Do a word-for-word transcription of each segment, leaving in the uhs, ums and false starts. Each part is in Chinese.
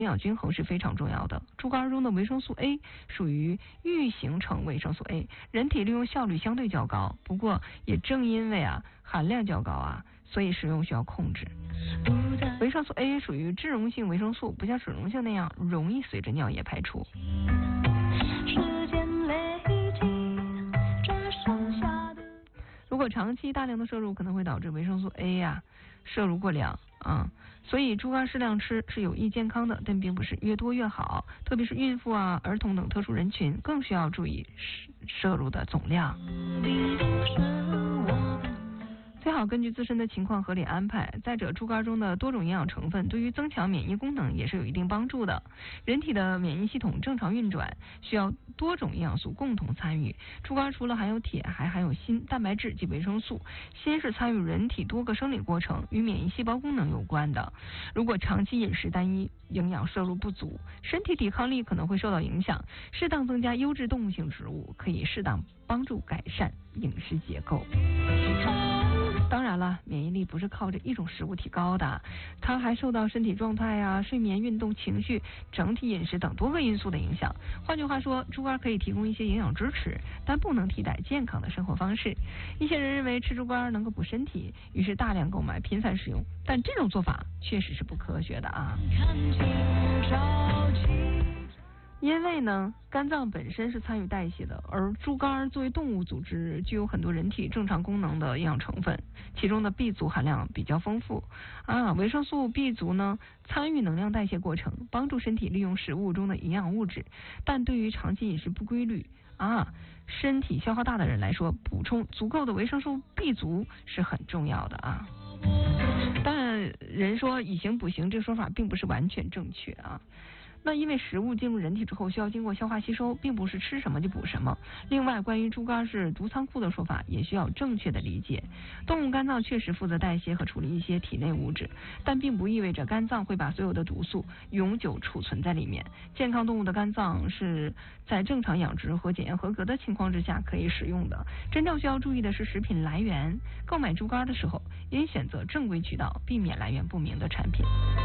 营养均衡是非常重要的。猪肝中的维生素 A 属于预形成维生素 A， 人体利用效率相对较高，不过也正因为啊含量较高啊，所以食用需要控制。维生素 A 属于脂溶性维生素，不像水溶性那样容易随着尿液排出。如果长期大量的摄入，可能会导致维生素 A 呀、啊、摄入过量啊，所以猪肝适量吃是有益健康的，但并不是越多越好，特别是孕妇啊、儿童等特殊人群更需要注意摄入的总量。最好根据自身的情况合理安排。再者，猪肝中的多种营养成分对于增强免疫功能也是有一定帮助的。人体的免疫系统正常运转，需要多种营养素共同参与。猪肝除了含有铁，还含有锌、蛋白质及维生素。锌是参与人体多个生理过程，与免疫细胞功能有关的。如果长期饮食单一，营养摄入不足，身体抵抗力可能会受到影响。适当增加优质动物性植物，可以适当帮助改善饮食结构。当然了，免疫力不是靠着一种食物提高的，它还受到身体状态啊、睡眠、运动、情绪、整体饮食等多个因素的影响。换句话说，猪肝可以提供一些营养支持，但不能替代健康的生活方式。一些人认为吃猪肝能够补身体，于是大量购买、频繁使用，但这种做法确实是不科学的啊。因为呢，肝脏本身是参与代谢的，而猪肝作为动物组织，具有很多人体正常功能的营养成分，其中的 B 族含量比较丰富啊。维生素 B 族呢，参与能量代谢过程，帮助身体利用食物中的营养物质，但对于长期饮食不规律啊、身体消耗大的人来说，补充足够的维生素 B 族是很重要的啊。但人说以形补形，这个说法并不是完全正确啊。那因为食物进入人体之后需要经过消化吸收，并不是吃什么就补什么。另外，关于猪肝是毒仓库的说法也需要正确的理解。动物肝脏确实负责代谢和处理一些体内物质，但并不意味着肝脏会把所有的毒素永久储存在里面。健康动物的肝脏是在正常养殖和检验合格的情况之下可以使用的。真正需要注意的是食品来源，购买猪肝的时候应选择正规渠道，避免来源不明的产品。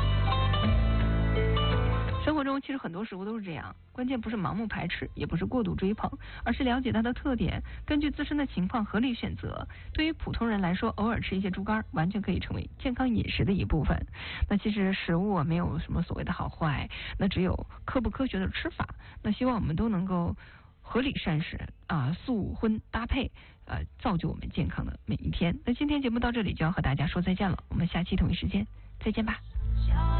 生活中其实很多食物都是这样，关键不是盲目排斥，也不是过度追捧，而是了解它的特点，根据自身的情况合理选择。对于普通人来说，偶尔吃一些猪肝完全可以成为健康饮食的一部分。那其实食物没有什么所谓的好坏，那只有科不科学的吃法。那希望我们都能够合理膳食啊，素荤搭配，呃，造就我们健康的每一天。那今天节目到这里就要和大家说再见了，我们下期同一时间再见吧。